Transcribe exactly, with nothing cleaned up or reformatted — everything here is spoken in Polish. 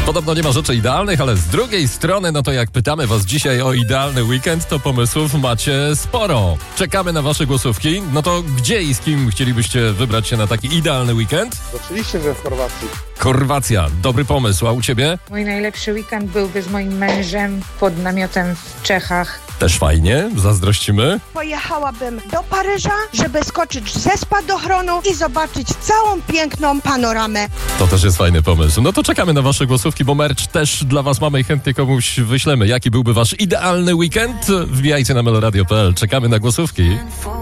Podobno nie ma rzeczy idealnych, ale z drugiej strony, no to jak pytamy was dzisiaj o idealny weekend, to pomysłów macie sporo. Czekamy na wasze głosówki. No to gdzie i z kim chcielibyście wybrać się na taki idealny weekend? Oczywiście, że w Chorwacji. Chorwacja, dobry pomysł, a u ciebie? Mój najlepszy weekend byłby z moim mężem pod namiotem w Czechach. Też fajnie, zazdrościmy. Pojechałabym do Paryża, żeby skoczyć ze spadochronu i zobaczyć całą piękną panoramę. To też jest fajny pomysł. No to czekamy na wasze głosówki, bo merch też dla was mamy i chętnie komuś wyślemy. Jaki byłby wasz idealny weekend? Wbijajcie na meloradio kropka p l. Czekamy na głosówki.